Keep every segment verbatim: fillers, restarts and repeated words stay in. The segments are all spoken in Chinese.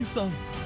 桑。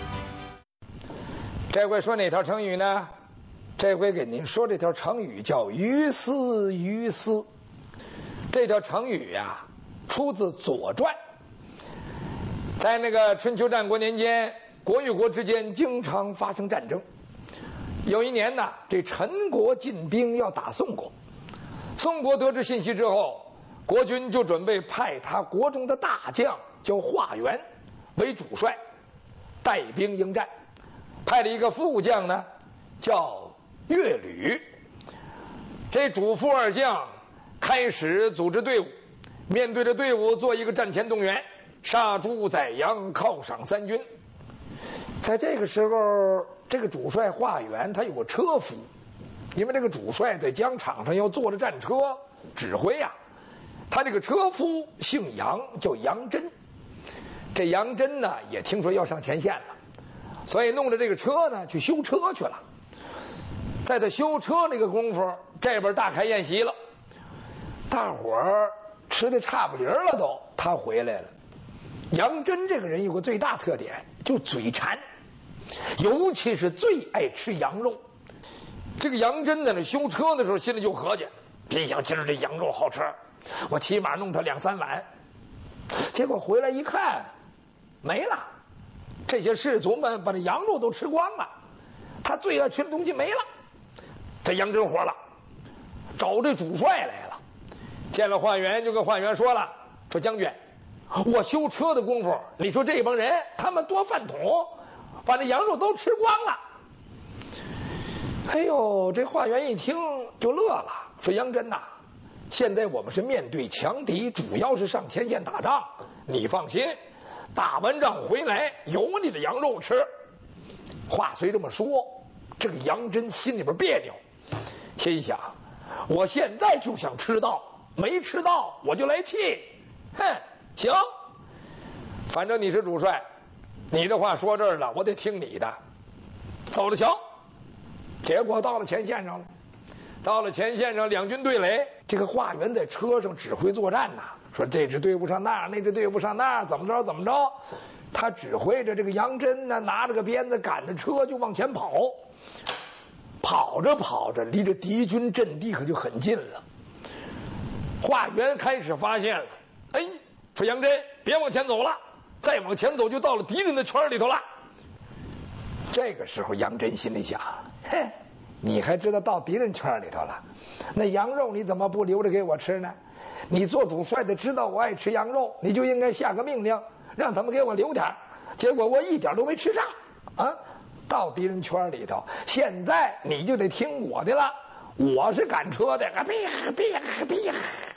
这回说哪条成语呢？这回给您说这条成语叫于斯于斯。这条成语呀、啊，出自《左传》。在那个春秋战国年间，国与国之间经常发生战争。有一年呢，这陈国进兵要打宋国，宋国得知信息之后，国君就准备派他国中的大将叫华元为主帅，带兵应战。派了一个副将呢，叫乐履。这主副二将开始组织队伍，面对着队伍做一个战前动员，杀猪宰羊，犒赏三军。在这个时候，这个主帅华元他有个车夫，因为这个主帅在疆场上要坐着战车指挥呀、啊。他这个车夫姓杨，叫杨真。这杨真呢也听说要上前线了，所以弄着这个车呢去修车去了。在他修车那个功夫，这边大开宴席了，大伙儿吃的差不离了都，他回来了。杨真这个人有个最大特点，就嘴馋，尤其是最爱吃羊肉。这个杨真在那修车的时候，心里就合计，别想今儿这羊肉好吃，我起码弄他两三碗。结果回来一看，没了，这些士卒们把这羊肉都吃光了，他最爱吃的东西没了。这杨真火了，找这主帅来了，见了华元就跟华元说了，说将军，我修车的功夫，你说这帮人他们多饭桶，把那羊肉都吃光了。哎呦，这华元一听就乐了，说杨真呐、啊，现在我们是面对强敌，主要是上前线打仗，你放心，打完仗回来有你的羊肉吃。话虽这么说，这个杨真心里边别扭，心想我现在就想吃到，没吃到我就来气。哼，行，反正你是主帅，你这话说这儿了，我得听你的，走着瞧。结果到了前线上了，到了前线上，两军对垒，这个华元在车上指挥作战呐、啊，说这支队伍上那儿，那支队伍上那儿，怎么着怎么着。他指挥着这个杨真呢，拿着个鞭子赶着车就往前跑，跑着跑着，离着敌军阵地可就很近了。华元开始发现了，哎，说杨真别往前走了，再往前走就到了敌人的圈里头了。这个时候杨真心里想，嘿，你还知道到敌人圈里头了，那羊肉你怎么不留着给我吃呢？你做主帅的知道我爱吃羊肉，你就应该下个命令让他们给我留点。结果我一点都没吃上啊，到敌人圈里头，现在你就得听我的了，我是赶车的，别别别，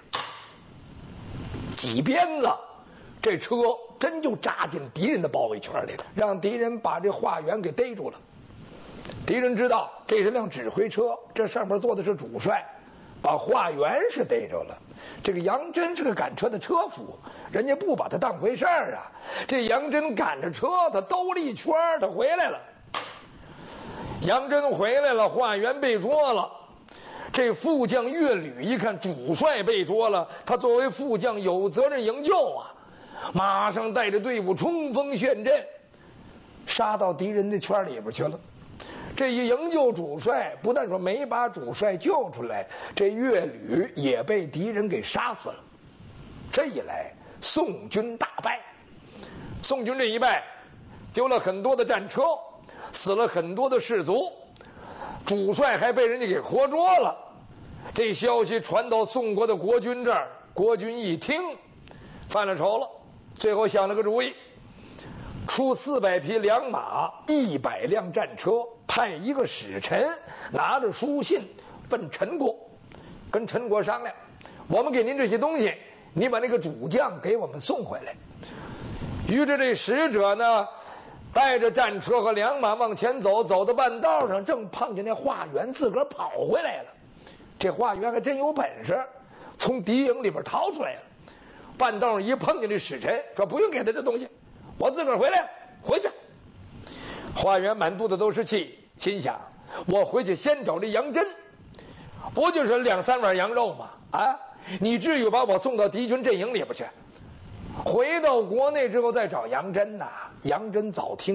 几鞭子，这车真就扎进敌人的包围圈里头，让敌人把这华元给逮住了。敌人知道这是辆指挥车，这上面坐的是主帅，把华元是逮着了。这个杨真是个赶车的车夫，人家不把他当回事儿啊。这杨真赶着车，他兜了一圈，他回来了。杨真回来了，华元被捉了。这副将乐履一看主帅被捉了，他作为副将有责任营救啊，马上带着队伍冲锋陷阵，杀到敌人的圈里边去了。这一营救主帅，不但说没把主帅救出来，这乐履也被敌人给杀死了。这一来，宋军大败。宋军这一败，丢了很多的战车，死了很多的士卒，主帅还被人家给活捉了。这消息传到宋国的国君这儿，国君一听，犯了愁了，最后想了个主意，出四百匹良马，一百辆战车，派一个使臣拿着书信奔陈国，跟陈国商量，我们给您这些东西，你把那个主将给我们送回来。于是这使者呢，带着战车和良马往前走，走到半道上，正碰见那华元自个儿跑回来了。这华元还真有本事，从敌营里边逃出来了。半道上一碰见这使臣，说不用给他这东西，我自个儿回来了，回去。华元满肚子都是气，心想我回去先找这杨真，不就是两三碗羊肉吗？啊，你至于把我送到敌军阵营里边去？回到国内之后再找杨真呐、啊，杨真早听